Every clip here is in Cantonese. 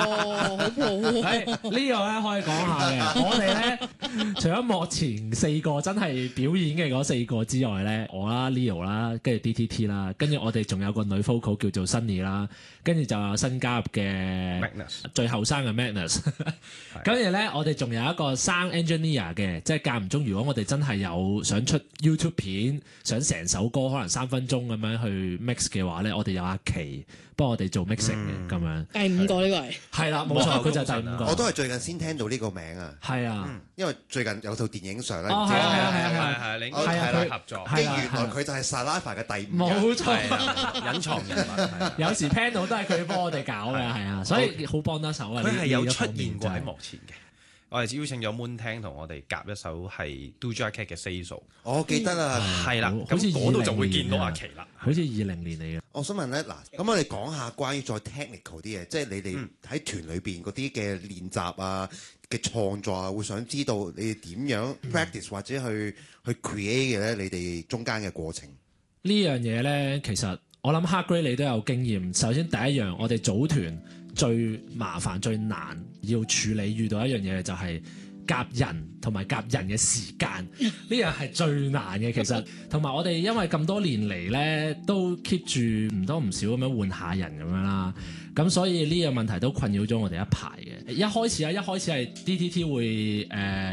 好蒲呢個咧可以講下嘅，我哋咧除咗幕前4個真係表演嘅嗰4個之外咧，我啦 Leo 啦，跟住 DTT 啦，跟住我哋仲有個女 vocal 叫做 Sunny 啦，跟住就有新加入嘅 Magnus 最後生嘅 Magnus， 跟住咧我哋仲有一個 sound engineer 嘅，即係間唔中如果我哋真係有想出 YouTube 片，想成首歌可能3分鐘咁樣去 mix 嘅話咧，我哋有阿琪幫我哋做 mixing 嘅咁樣。 第5個呢個係。 係啦，冇錯，佢就係第5個。 我都係最近先聽到呢個名啊， 係啊， 因為最近有套電影上咧， 哦，係啊， 係你應係該啊同佢合作， 跟住原來佢就係 Saliva 嘅第5人， 冇錯， 隱藏人物。 有時 panel 都係佢幫我哋搞嘅，係啊，所以好幫得手啊。 佢係有出現現過喺幕前嘅。我哋邀請咗 Moon 聽同我哋夾一首係 Doja Cat 嘅 Say So， 我記得啦。 係啦， 好似咁嗰度就會見到阿琪啦。 好似20年嚟嘅。 我想問咧，嗱，咁我哋講下關於再 technical 啲嘢，即係你哋喺團裏邊嗰啲嘅練習啊、嘅創作啊，會想知道你哋點樣 practice 或者去 create 嘅咧？你哋中間嘅過程呢樣嘢咧，其實我諗 Hard Grade 你都有經驗。首先第一樣，我哋組團最麻煩、最難要處理遇到一樣嘢就係夾人同埋夾人嘅時間，呢樣係最難嘅。其實同埋我哋因為咁多年嚟咧，都 keep 住唔多唔少咁樣換下人咁樣啦，咁所以呢樣問題都困擾咗我哋一排嘅。一開始係 DTT 會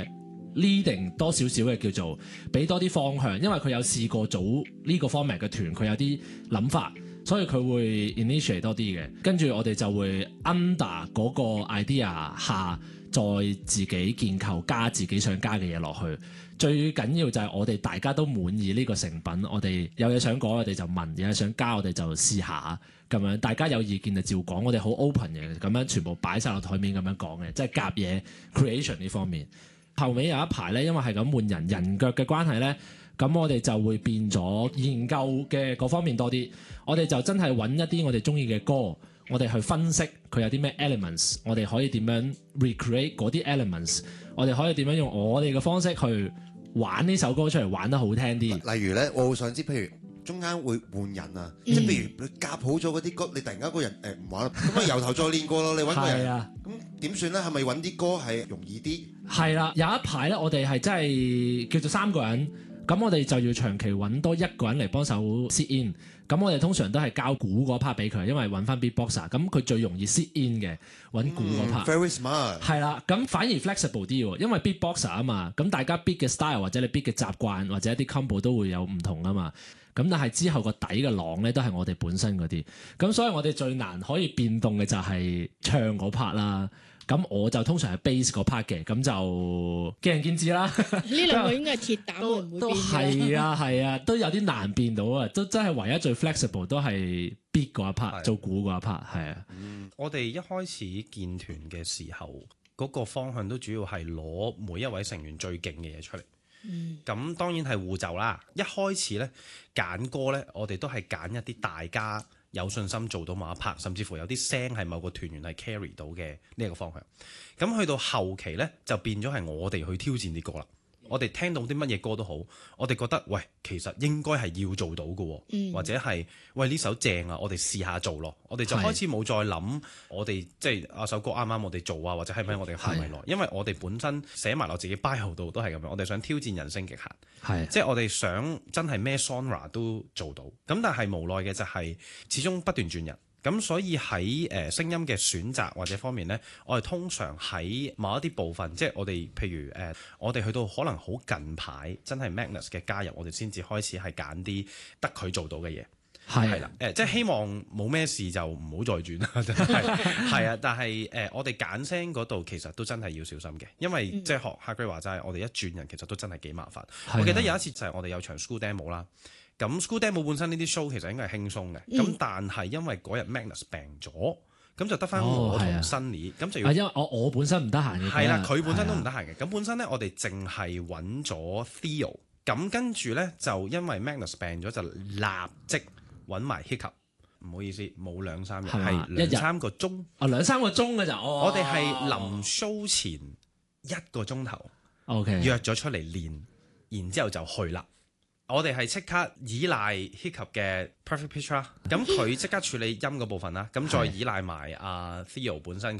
leading 多少少嘅叫做俾多啲方向，因為佢有試過組呢個 format 嘅團，佢有啲諗法。所以佢會 initiate 多啲嘅，跟住我哋就會 under 嗰個 idea 下，再自己建構加自己想加嘅嘢落去。最緊要就係我哋大家都滿意呢個成品，我哋有嘢想講我哋就問，有嘢想加我哋就試下咁樣。大家有意見就照講，我哋好 open 嘅，咁樣全部擺晒落台面咁樣講嘅，即係夾嘢 creation 呢方面。後尾有一排咧，因為係咁換人腳嘅關係咧。咁我哋就會變咗研究嘅嗰方面多啲，我哋就真係揾一啲我哋中意嘅歌，我哋去分析佢有啲咩 elements， 我哋可以點樣 recreate 嗰啲 elements， 我哋可以點樣用我哋嘅方式去玩呢首歌出嚟，玩得好聽啲。 例如咧，我好想知，譬如中間會換人啊，即係譬如你夾好咗嗰啲歌，你突然間個人唔玩啦，咁啊由頭再練過咯，你揾個人，咁點算咧？係咪揾啲歌係容易啲？ 係啦，有一排咧，我哋係真係叫做3個人。咁我哋就要長期揾多1個人嚟幫手 sit in， 咁我哋通常都係交鼓嗰 part 俾佢，因為揾翻 beatboxer， 咁佢最容易 sit in 嘅揾鼓嗰 part。Very smart。 係啦，咁反而 flexible 啲喎，因為 beatboxer 啊嘛，咁大家 beat 嘅 style 或者你 beat 嘅習慣或者一啲 combo 都會有唔同啊嘛，咁但係之後個底嘅朗咧都係我哋本身嗰啲，咁所以我哋最難可以變動嘅就係唱嗰 part 啦。咁我就通常係 bass 嗰 part 嘅，咁就見仁見智啦。 呢兩個應該係鐵膽，會唔會變？ 都係啊，都有啲難變到啊，都真係唯一最 flexible 都係 beat 嗰一 part， 做鼓嗰一 part 係啊。 我哋一開始建團嘅時候，嗰個方向都主要係攞每一位成員最勁嘅嘢出嚟。咁當然係互就啦。一開始咧揀歌咧，我哋都係揀一啲大家有信心做到某一 part，甚至乎有啲聲係某個團員係 carry 到嘅呢一個方向。咁去到後期呢，就變咗係我哋去挑戰啲歌啦。我哋聽到啲乜嘢歌都好，我哋覺得喂，其實應該係要做到嘅，或者係喂呢首正啊，我哋試下做咯。我哋就開始冇再諗我哋即係首歌啱啱我哋做啊，或者係咪我哋嘅範圍內？因為我哋本身寫埋落自己 bio 度都係咁樣，我哋想挑戰人聲極限，即係我哋想真係咩 genre 都做到。咁但係無奈嘅就係始終不斷轉人。咁所以喺聲音嘅選擇或者方面呢，我哋通常喺某一啲部分，即係我哋譬如我哋去到可能好近排，真係 Magnus 嘅加入，我哋先至開始係揀啲得佢做到嘅嘢。係啦，即係希望冇咩事就唔好再轉啦，真係係啊！但係我哋揀聲嗰度其實都真係要小心嘅，因為即係學 Hard Grade 話齋，我哋一轉人其實都真係幾麻煩。我記得有一次就係我哋有場 school demo 啦。咁 school demo 本身呢啲 show 其實應該係輕鬆嘅，咁但係因為嗰日 Magnus 病咗，咁就得翻我同 Sunny，咁就要因為我本身唔得閒嘅， 係啦，佢本身都唔得閒嘅，咁本身咧我哋淨係揾咗 Theo， 咁跟住咧就因為 Magnus 病咗就立即揾埋 Hiccup， 唔好意思冇2-3日，係2-3個鐘 ，2-3個鐘嘅咋， 我哋係臨 show 前1個鐘頭，OK 約咗出嚟練，然之後就去啦。我哋係即刻依賴 Hiccup 嘅 Perfect Pitch 啦，咁佢即刻處理音嗰部分啦，咁再依賴埋阿 Theo 本身